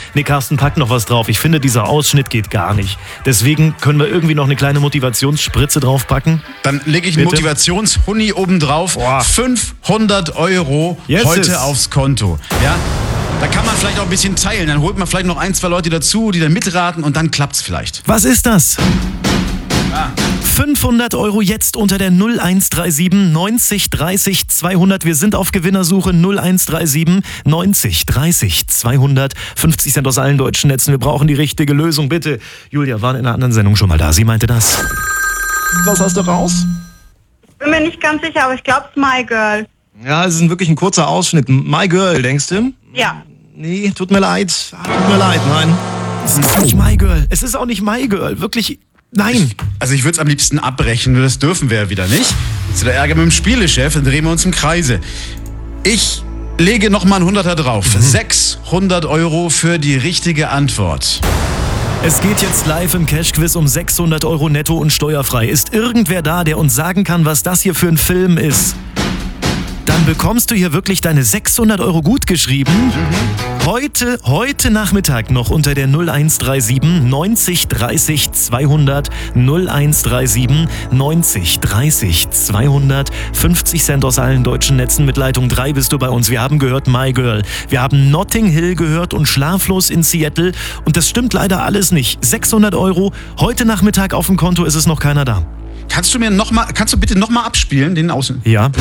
Nee, Carsten, pack noch was drauf. Ich finde, dieser Ausschnitt geht gar nicht. Deswegen können wir irgendwie noch eine kleine Motivationsspritze draufpacken. Dann lege ich einen Motivationshuni oben drauf. 500 € heute aufs Konto. Ja? Da kann man vielleicht auch ein bisschen teilen. Dann holt man vielleicht noch 1, 2 Leute dazu, die dann mitraten und dann klappt's vielleicht. Was ist das? 500 € jetzt unter der 0137 90 30 200. Wir sind auf Gewinnersuche. 0137 90 30 200. 50 Cent aus allen deutschen Netzen. Wir brauchen die richtige Lösung. Bitte. Julia war in einer anderen Sendung schon mal da. Sie meinte das. Was hast du raus? Bin mir nicht ganz sicher, aber ich glaube, es ist My Girl. Ja, es ist wirklich ein kurzer Ausschnitt. My Girl, denkst du? Ja. Nee, tut mir leid. Nein. Es ist nicht My Girl. Es ist auch nicht My Girl. Wirklich, nein. Ich würde es am liebsten abbrechen, nur das dürfen wir ja wieder nicht. Das ist der Ärger mit dem Spielechef, dann drehen wir uns im Kreise. Ich lege nochmal einen 100er drauf. 600 € für die richtige Antwort. Es geht jetzt live im Cash-Quiz um 600 € netto und steuerfrei. Ist irgendwer da, der uns sagen kann, was das hier für ein Film ist? Dann bekommst du hier wirklich deine 600 € gut geschrieben. Heute Nachmittag noch unter der 0137 90 30 200. 0137 90 30 200. 50 Cent aus allen deutschen Netzen. Mit Leitung 3 bist du bei uns. Wir haben gehört My Girl. Wir haben Notting Hill gehört und Schlaflos in Seattle. Und das stimmt leider alles nicht. 600 €. Heute Nachmittag auf dem Konto ist es noch keiner da. Kannst du bitte nochmal abspielen, den Außen? Ja.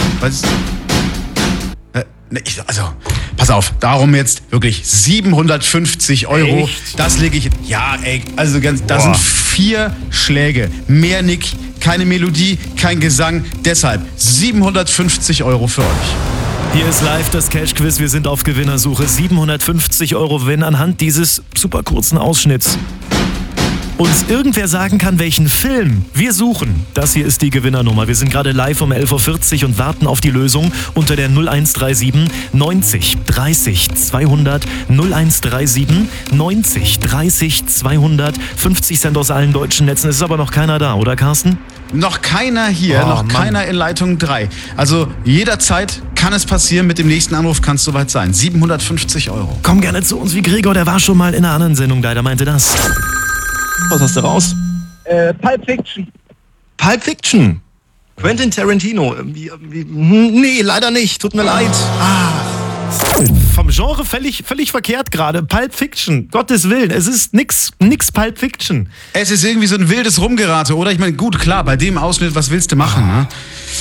Pass auf, darum jetzt wirklich 750 €. Echt? Das lege ich. Ja, ey, da sind 4 Schläge. Mehr nicht, keine Melodie, kein Gesang. Deshalb 750 € für euch. Hier ist live das Cash-Quiz. Wir sind auf Gewinnersuche. 750 € wenn anhand dieses super kurzen Ausschnitts uns irgendwer sagen kann, welchen Film wir suchen. Das hier ist die Gewinnernummer. Wir sind gerade live um 11.40 Uhr und warten auf die Lösung unter der 0137 90 30 200. 0137 90 30 200. 50 Cent aus allen deutschen Netzen. Es ist aber noch keiner da, oder Carsten? Noch keiner hier, keiner in Leitung 3. Also jederzeit kann es passieren, mit dem nächsten Anruf kann es soweit sein. 750 €. Komm gerne zu uns wie Gregor, der war schon mal in einer anderen Sendung da, der meinte das. Was hast du raus? Pulp Fiction. Pulp Fiction. Quentin Tarantino. Nee, leider nicht. Tut mir leid. Vom Genre völlig verkehrt gerade. Pulp Fiction. Gottes Willen. Es ist nix Pulp Fiction. Es ist irgendwie so ein wildes Rumgerate, oder? Ich meine, gut, klar, bei dem Ausschnitt, was willst du machen, ne?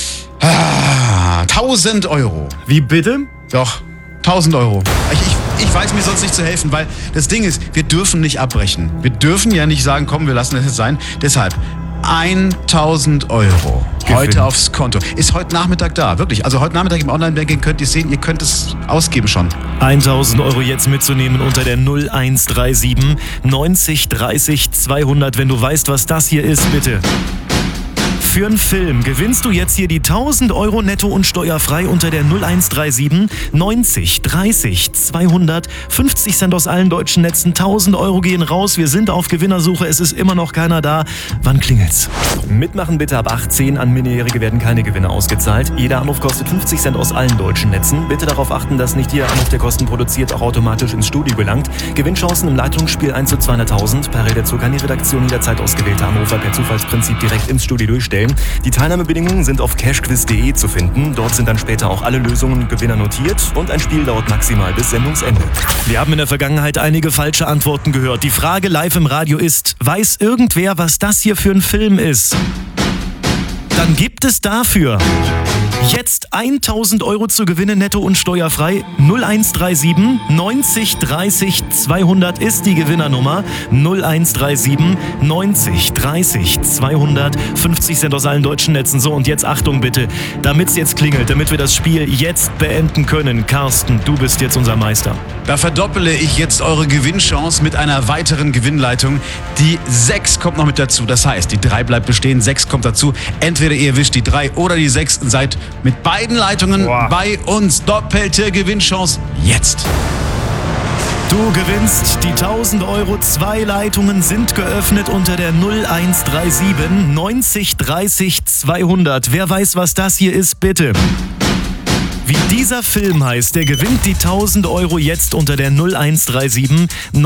1000 €. Wie bitte? Doch, 1000 €. Ich weiß mir sonst nicht zu helfen, weil das Ding ist, wir dürfen nicht abbrechen. Wir dürfen ja nicht sagen, komm, wir lassen das jetzt sein. Deshalb 1000 € heute aufs Konto. Ist heute Nachmittag da, wirklich. Also heute Nachmittag im Online-Banking könnt ihr sehen, ihr könnt es ausgeben schon. 1000 € jetzt mitzunehmen unter der 0137 90 30 200. Wenn du weißt, was das hier ist, bitte. Für einen Film gewinnst du jetzt hier die 1000 € netto und steuerfrei unter der 0137 90 30 200. 50 Cent aus allen deutschen Netzen. 1000 € gehen raus. Wir sind auf Gewinnersuche. Es ist immer noch keiner da. Wann klingelt's? Mitmachen bitte ab 18. An Minderjährige werden keine Gewinne ausgezahlt. Jeder Anruf kostet 50 Cent aus allen deutschen Netzen. Bitte darauf achten, dass nicht jeder Anruf, der Kosten produziert, auch automatisch ins Studio gelangt. Gewinnchancen im Leitungsspiel 1 zu 200.000. Per dazu kann die Redaktion jederzeit ausgewählte Anrufer per Zufallsprinzip direkt ins Studio durchstellen. Die Teilnahmebedingungen sind auf cashquiz.de zu finden. Dort sind dann später auch alle Lösungen und Gewinner notiert und ein Spiel dauert maximal bis Sendungsende. Wir haben in der Vergangenheit einige falsche Antworten gehört. Die Frage live im Radio ist, weiß irgendwer, was das hier für ein Film ist? Dann gibt es dafür jetzt 1000 € zu gewinnen, netto und steuerfrei. 0137 90 30 200 ist die Gewinnernummer. 0137 90 30 200. 50 Cent aus allen deutschen Netzen. So, und jetzt Achtung bitte, damit es jetzt klingelt, damit wir das Spiel jetzt beenden können. Carsten, du bist jetzt unser Meister. Da verdoppele ich jetzt eure Gewinnchance mit einer weiteren Gewinnleitung. Die 6 kommt noch mit dazu. Das heißt, die 3 bleibt bestehen, 6 kommt dazu. Entweder ihr erwischt die 3 oder die 6 und seid mit beiden Leitungen bei uns. Doppelte Gewinnchance jetzt. Du gewinnst die 1000 €. 2 Leitungen sind geöffnet unter der 0137 90 30 200. Wer weiß, was das hier ist, bitte. Wie dieser Film heißt, der gewinnt die 1000 € jetzt unter der 0137